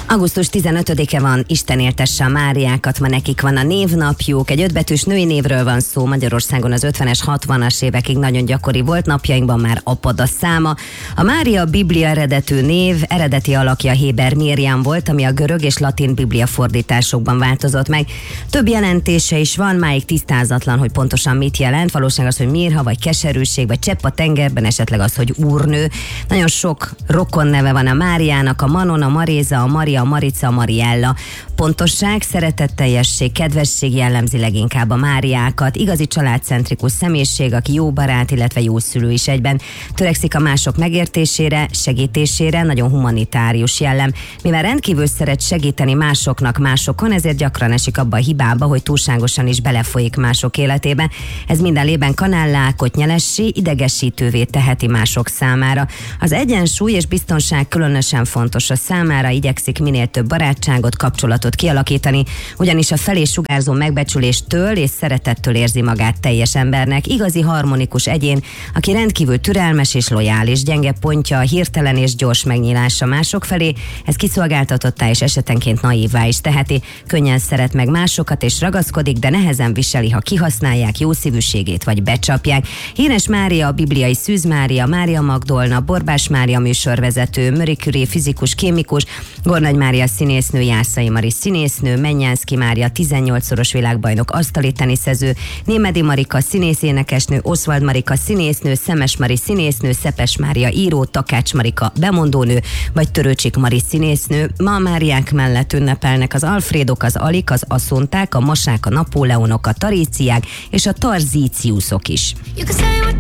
Augusztus 15-e van, Isten éltesse a Máriákat, ma nekik van a névnapjuk. Egy ötbetűs női névről van szó, Magyarországon az 50-es, 60-as évekig nagyon gyakori volt, napjainkban már apad a száma. A Mária Biblia eredetű név, eredeti alakja Héber Miriam volt, ami a görög és latin biblia fordításokban változott meg. Több jelentése is van, máig tisztázatlan, hogy pontosan mit jelent. Valószínűleg az, hogy mirha, vagy keserűség, vagy csepp a tengerben, esetleg az, hogy úrnő. Nagyon sok rokon neve van a Máriának, a Manon, a Maréza, a Maria, a Marica, a Mariella. Pontosság, szeretetteljesség, kedvesség jellemzi leginkább a Máriákat. Igazi családcentrikus személyiség, aki jó barát, illetve jó szülő is egyben. Törekszik a mások megértésére, segítésére, nagyon humanitárius jellem. Mivel rendkívül szeret segíteni másoknak másokon, ezért gyakran esik abba a hibába, hogy túlságosan is belefolyik mások életébe. Ez minden lében kanállá, kotnyelessé, idegesítővé teheti mások számára. Az egyensúly és biztonság különösen fontos a számára, igyekszik minél több barátságot, kapcsolatot kialakítani, ugyanis a felé sugárzó megbecsüléstől és szeretettől érzi magát teljes embernek. Igazi harmonikus egyén, aki rendkívül türelmes és lojális. Gyenge pontja a hirtelen és gyors megnyílása mások felé, ez kiszolgáltatottá és esetenként naívvá is teheti. Könnyen szeret meg másokat és ragaszkodik, de nehezen viseli, ha kihasználják jószívűségét vagy becsapják. Híres Mária, a bibliai Szűz Mária, Mária Magdolna, Borbás Mária műsorvezető, Marie Curie fizikus, kémikus, Gornagy Mária színésznő, Jászai Mari színésznő, Mennyánszky Mária 18-szoros világbajnok, asztali teniszező, Némedi Marika színész-énekesnő, Oswald Marika színésznő, Szemes Mari színésznő, Szepes Mária író, Takács Marika bemondónő, vagy Törőcsik Mari színésznő. Ma a Máriák mellett ünnepelnek az Alfrédok, az Alik, az Asszonták, a Masák, a Napóleonok, a Taríciák és a Tarzíciuszok is.